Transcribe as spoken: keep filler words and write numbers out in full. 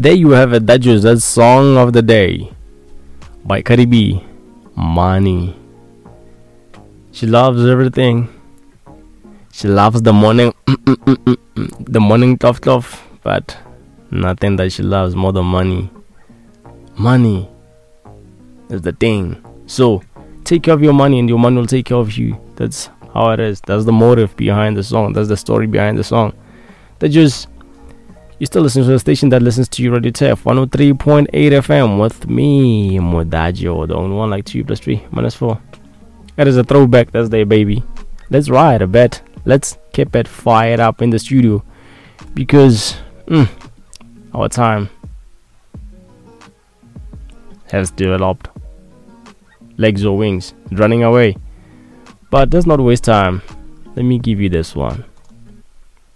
There you have it. That was that song of the day by Cardi B. Money. She loves everything. She loves the morning, the morning tough tough, but nothing that she loves more than money. Money is the thing. So take care of your money, and your money will take care of you. That's how it is. That's the motive behind the song. That's the story behind the song. That just you still listen to the station that listens to you, Radio T F one oh three point eight F M with me, Modajo, the only one like two plus three minus four. That is a throwback Thursday, baby. Let's ride a bet. Let's keep it fired up in the studio because mm, our time has developed legs or wings, running away. But let's not waste time. Let me give you this one.